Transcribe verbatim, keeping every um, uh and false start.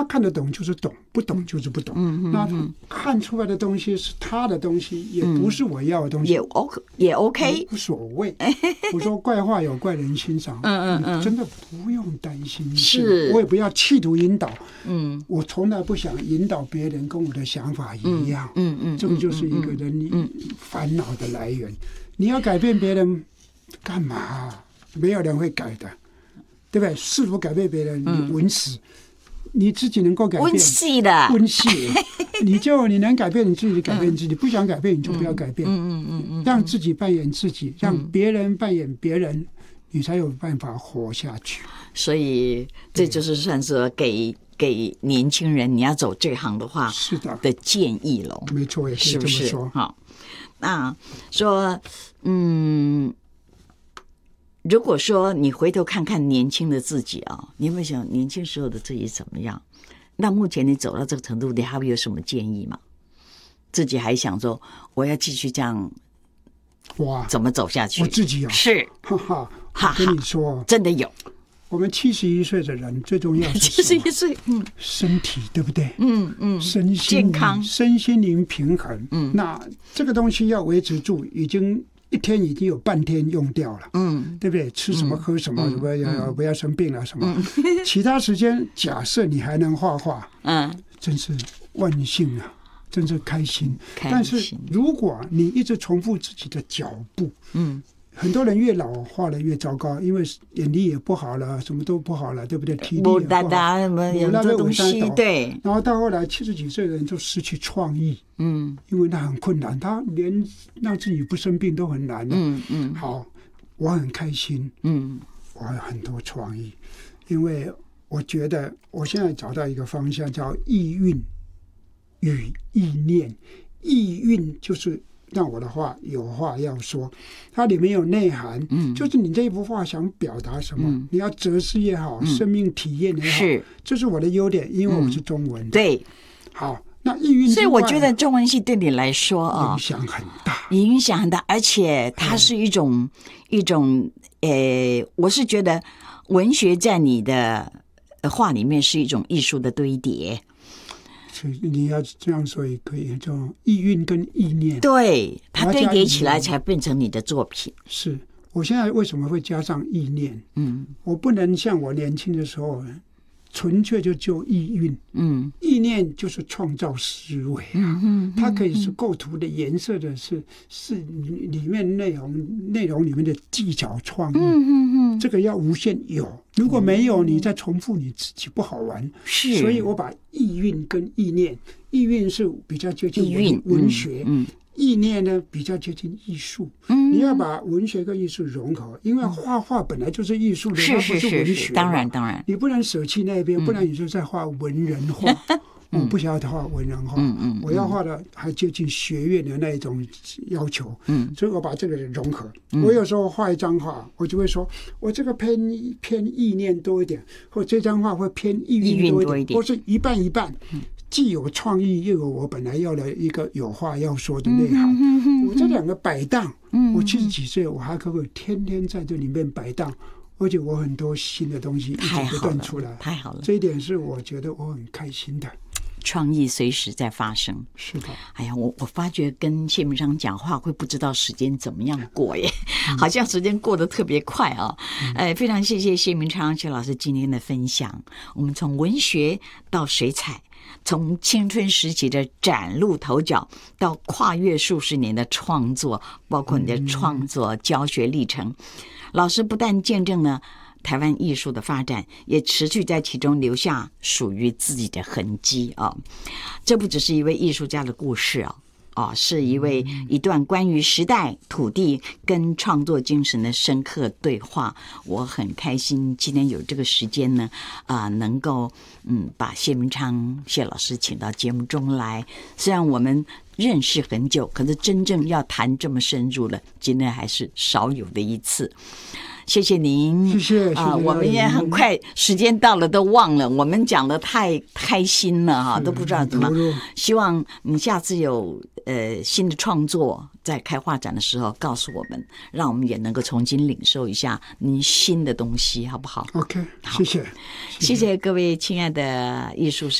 看得懂就是懂，不懂就是不懂。嗯嗯、那他看出来的东西是他的东西，也不是我要的东西， 嗯、也 OK， 也 OK， 无所谓。我说怪话有怪人欣赏，嗯嗯嗯，真的不用担心， 是我也不要企图引导。嗯，我从来不想引导别人跟我的想法一样。嗯 嗯, 嗯，这个就是一个人烦恼的来源。你要改变别人干嘛？没有人会改的。对不对？试图改变别人，你稳死、嗯，你自己能够改变。 温系的， 温系，你就你能改变你自己，改变自己、嗯；不想改变，你就不要改变。嗯嗯嗯嗯，让自己扮演自己，让别人扮演别人，你才有办法活下去。 所以这就是算是给给年轻人，你要走这行的话， 是的的建议喽。 没错，也可以这么说。是不是？ 好，那说，嗯。如果说你回头看看年轻的自己啊，你会想年轻时候的自己怎么样？那目前你走到这个程度，你还会有什么建议吗？自己还想说我要继续这样，哇，怎么走下去？ 我自己有是， 哈哈，我跟你说， 真的有。 我们七十一岁的人最重要是七十一岁，嗯， 身体对不对？ 嗯嗯， 身心健康， 身心灵平衡。嗯，那这个东西要维持住，已经。一天已经有半天用掉了，嗯，对不对？吃什么喝什么，什么要不要生病了什么？嗯、其他时间，假设你还能画画，嗯，真是万幸啊，真是开心。开心。但是如果你一直重复自己的脚步，嗯。很多人越老画的越糟糕，因为眼力也不好了，什么都不好了，对不对？体力也不好， 什么有这东西，对。 然后到后来七十几岁的人就失去创意，嗯，因为那很困难，他连让自己不生病都很难了。嗯嗯。好，我很开心，嗯，我有很多创意，因为我觉得我现在找到一个方向，叫意蕴与意念。意蕴就是让我的话有话要说，它里面有内涵，嗯，就是你这一幅画想表达什么，嗯、你要哲思也好，嗯、生命体验也好，是，这是我的优点，因为我是中文，嗯、 对， 好，那意蕴， 所以我觉得中文系对你来说啊， 影响很大， 影响很大，而且它是一种、嗯、一种，呃，我是觉得文学在你的画里面是一种艺术的堆叠。 所以你要这样说也可以，叫意蕴跟意念， 对，它堆叠起来才变成你的作品。 是我现在为什么会加上意念？嗯，我不能像我年轻的时候纯粹就就意蕴，嗯，意念就是创造思维啊，嗯嗯、它可以是构图的、颜色的，是是里面内容内容里面的技巧创意，嗯嗯嗯，这个要无限有，如果没有，你再重复你自己不好玩。是，所以我把意蕴跟意念，意蕴是比较接近文文学，嗯。嗯意念呢比较接近艺术，嗯，你要把文学跟艺术融合，因为画画本来就是艺术的，它不是文学， 当然当然， 你不能舍弃那边，嗯、不然你就在画文人画。我不想要画文人画，嗯嗯，我要画的还接近学院的那一种要求，嗯，所以我把这个融合。嗯、我有时候画一张画，我就会说，我这个偏偏意念多一点，或这张画会偏意蕴多一点，或是一半一半。嗯，既有创意，又有我本来要的一个有话要说的内涵。嗯嗯、我这两个摆荡，嗯、我七十几岁，我还可以天天在这里面摆荡，而且我很多新的东西一直不断出来， 太好了， 这一点是我觉得我很开心的。 创意随时在发生， 是的。 哎呀，我我发觉跟谢明章讲话会不知道时间怎么样过耶，嗯、好像时间过得特别快啊。嗯、呃，非常谢谢谢明章谢老师今天的分享。我们从文学到水彩，从青春时期的崭露头角，到跨越数十年的创作，包括你的创作、嗯、教学历程，老师不但见证了台湾艺术的发展，也持续在其中留下属于自己的痕迹啊！这不只是一位艺术家的故事啊，啊，是一位一段关于时代、土地跟创作精神的深刻对话。我很开心今天有这个时间呢，啊、呃，能够嗯把谢明昌谢老师请到节目中来。虽然我们认识很久，可是真正要谈这么深入的，今天还是少有的一次。谢谢您， 谢谢啊、 呃！我们也很快，时间到了都忘了，我们讲的太开心了哈，都不知道怎么。希望你下次有呃新的创作，在开画展的时候告诉我们，让我们也能够重新领受一下您新的东西，好不好 ？OK， 谢谢， 谢谢各位亲爱的艺术